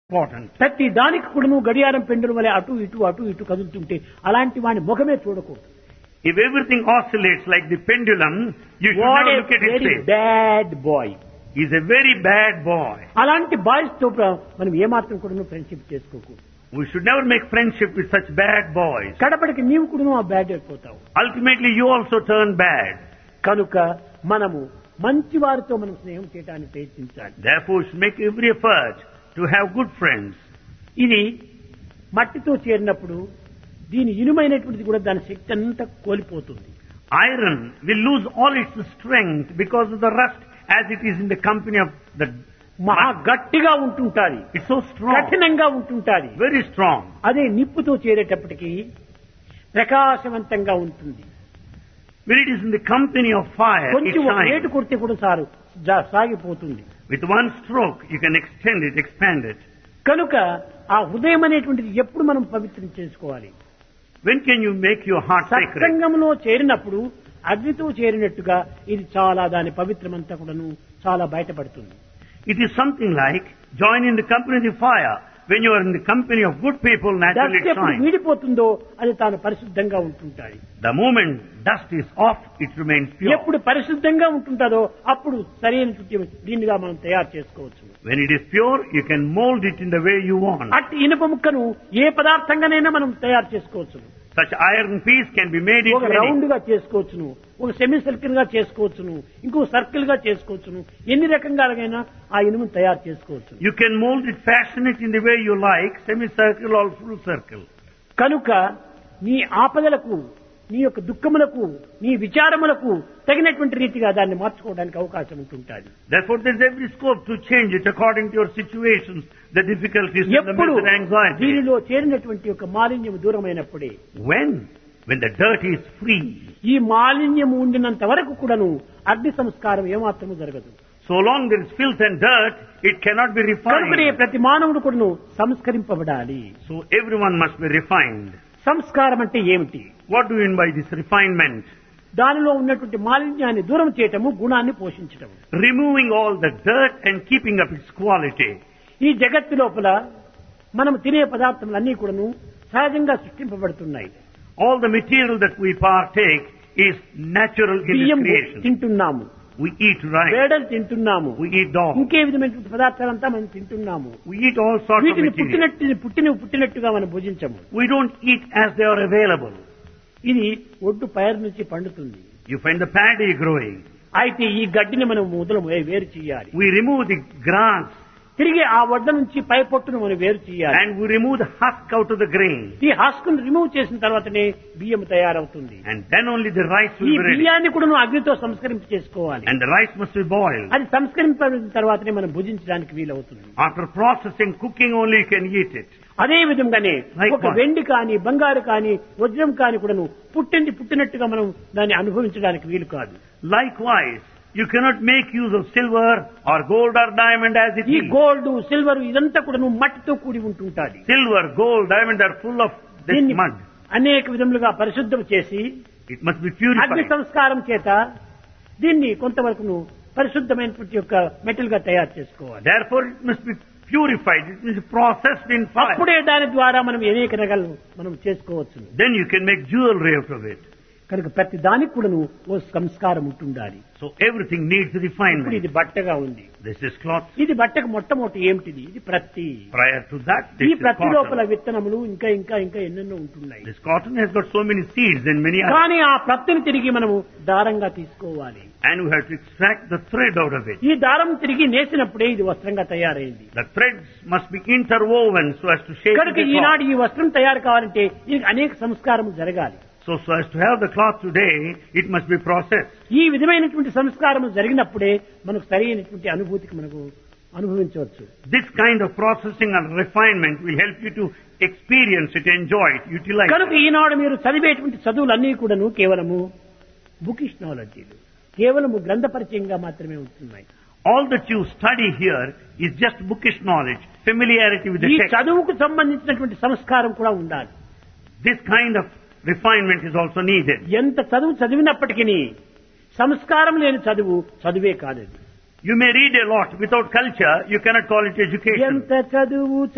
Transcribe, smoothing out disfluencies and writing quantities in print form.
important. ప్రతి దానికి కూడా నువ్వు గడియారం పెండుల వలె అటు ఇటు కదులుతుంటే అలాంటి వాని ముఖమే చూడకూడదు. If everything oscillates like the pendulum, you should what not A look at his very face. Bad boy. He's a very bad boy. అలాంటి బాయ్స్ తో మనం ఏమాత్రం కూడా ఫ్రెండ్షిప్ చేసుకోకూడదు. We should never make friendship with such bad boys. కడపడికి నీవు కూడా ఆ bad అయిపోతావు. Ultimately, you also turn bad. కనుక మనము మంచి వారితో మనం స్నేహం చేయడానికి ప్రయత్నించాలి. Therefore, we should make every effort to have good friends. ఇది మట్టితో చేరినప్పుడు దీని ఇనుమైనటువంటిది కూడా దాని శక్తి అంతా కోల్పోతుంది. Iron will lose all its strength because of the rust as it is in the company of the మహా గట్టిగా ఉంటుంటాది, It's so strong, కఠినంగా ఉంటుంటాది. very strong. అదే నిప్పుతో చేరేటప్పటికి ప్రకాశవంతంగా ఉంటుంది. When it is in the company of fire, it కొంచెం ఒక rate shines. కొడితే కూడా సాగిపోతుంది. With one stroke, you can extend it, expand it. కనుక ఆ హృదయం అనేటువంటిది ఎప్పుడు మనం పవిత్రం చేసుకోవాలి. When can you make your heart sacred? సత్సంగంలో చేరినప్పుడు అగ్నితో చేరినట్టుగా ఇది చాలా దాని పవిత్రమంతా కూడాను చాలా బయటపడుతుంది. It is something like join in the company of the fire. When you are in the company of good people, naturally dust it ఎప్పుడు shines. వీడిపోతుందో అది తాను పరిశుద్ధంగా ఉంటుంటాయి. The moment dust is off, it remains pure. ఎప్పుడు పరిశుద్ధంగా ఉంటుందో అప్పుడు సరైన దీనిగా మనం తయారు చేసుకోవచ్చు. When it is pure, you can mold it in the way you want. అట్టి ఇనుప ముక్కను ఏ పదార్థంగానైనా మనం తయారు చేసుకోవచ్చు. Such iron piece can be made ఒక into రౌండ్ any. గా చేసుకోవచ్చును, ఒక సెమీ సర్కిల్ గా చేసుకోవచ్చును, ఇంకో సర్కిల్ గా చేసుకోవచ్చును. ఎన్ని రకంగాలైనా ఆ ఇనుమును తయారు చేసుకోవచ్చు. You can mold it, fashion it in the way you like, semicircle or full circle. కనుక నీ ఆపదలకు, నీ యొక్క దుఃఖములకు, నీ విచారములకు తగినటువంటి రీతిగా దాన్ని మార్చుకోవడానికి అవకాశం ఉంటుంటుంది. Therefore, there is every scope to change it according to your situations, the difficulties, and the ఎప్పుడు mental anxiety. దీనిలో చేరినటువంటి యొక్క మాలిన్యం దూరమైనప్పుడే When the dirt is free, ఈ మాలిన్యం ఉండినంత వరకు కూడాను అగ్ని సంస్కారం ఏమాత్రము జరగదు. so long there is filth and dirt, it cannot be కనుకనే refined. ప్రతి మానవుడు కూడాను సంస్కరింపబడాలి. So everyone must be refined. సంస్కారం అంటే ఏమిటి? What do you mean by this refinement? దానిలో ఉన్నటువంటి మాలిన్యాన్ని దూరం చేయటము, గుణాన్ని పోషించటము. Removing all the dirt and keeping up its quality. ఈ జగత్తు లోపల మనం తినే పదార్థములన్నీ కూడాను సహజంగా సృష్టింపబడుతున్నాయి. All the material that we partake is natural in its బియ్యం creation. తింటున్నాము, We eat rice, వేడలు తింటున్నాము, we eat dog, ఇంకే విధమైనటువంటి పదార్థాలంతా మనం తింటున్నాము. we eat all sorts of వీటిని material. పుట్టినట్టుగా మనం భుజించము. We don't eat as they are available. ఇది ఒడ్డు పైరు నుంచి పండుతుంది. You find the paddy growing. అయితే ఈ గడ్డిని మనం మొదలు వేరు చేయాలి. We remove the grass తిరిగి ఆ వడ్డ నుంచి పై పొట్టును మనం వేరు చేయాలి. and we remove the husk out of the grain. ఈ హస్కును రిమూవ్ చేసిన తర్వాతనే బియ్యం తయారవుతుంది. And then only the rice ఈ will be ready. బియ్యాన్ని కూడా నువ్వు అగ్నితో సంస్కరింప చేసుకోవాలి. And the rice must be boiled. అది సంస్కరింపబడిన తర్వాతనే మనం భుజించడానికి వీలవుతుంది. After processing, cooking only you can eat it. అదే విధంగానే Likewise. ఒక వెండి కాని, బంగారు కాని, వజ్రం కాని కూడా పుట్టినట్టుగా మనం దాన్ని అనుభవించడానికి వీలు కాదు. Likewise, you cannot make use of silver or gold or diamond as it ఈ is. గోల్డ్, సిల్వర్ ఇదంతా కూడా మట్టితో కూడి ఉంటుంటాది. Silver, gold, diamond are full of this దీన్ని mud. అనేక విధములుగా పరిశుద్ధం చేసి It must be అగ్ని purified. సంస్కారం చేత దీన్ని కొంతవరకు పరిశుద్ధమైనటువంటి యొక్క మెటల్ గా తయారు చేసుకోవాలి. Therefore, it must be purified. It must be processed in fire. అప్పుడే దాని ద్వారా మనం అనేక రకాలు మనం చేసుకోవచ్చు. Then you can make jewelry out of it. కనుక ప్రతి దానికి కూడా ఓ సంస్కారం ఉంటుండాలి. So everything needs ఇప్పుడు refinement. ఇది బట్టగా ఉంది. This is cloth. ఇది బట్టకు మొట్టమొదటి ఏమిటిది? ఇది ప్రత్తి. Prior to that, ఈ this is ప్రత్తి లోపల cotton. విత్తనములు ఇంకా ఇంకా ఇంకా ఎన్నెన్నో ఉంటున్నాయి. This cotton has got so many seeds and many others. కానీ ఆ ప్రత్తిని తిరిగి మనము దారంగా తీసుకోవాలి. And we have to extract the thread out of it. ఈ దారం తిరిగి నేసినప్పుడే ఇది వస్త్రంగా తయారైంది. The threads must be interwoven so as to shape కనుక the cloth. ఈనాడు ఈ వస్త్రం తయారు కావాలంటే దీనికి అనేక సంస్కారం జరగాలి. So as to have the cloth today, it must be processed. ఈ విధమైనటువంటి సంస్కారం జరిగినప్పుడే మనకు సరైనటువంటి అనుభూతికి మనకు అనుభవించవచ్చు. This kind of processing and refinement will help you to experience it, enjoy it, utilize కనుక it. ఈనాడు మీరు చదివేటువంటి చదువులన్నీ కూడాను కేవలము బుకిష్ నాలెడ్జీలు, కేవలము గ్రంథ పరిచయంగా మాత్రమే ఉంటున్నాయి. All that you study here is just bookish knowledge, familiarity with the ఈ text. చదువుకు సంబంధించినటువంటి సంస్కారం కూడా ఉండాలి. This kind of refinement is also needed. ఎంత చదువు చదివినప్పటికీ సంస్కారం లేని చదువు చదువే కాదు. You may read a lot without culture, you cannot call it education. ఎంత చదువు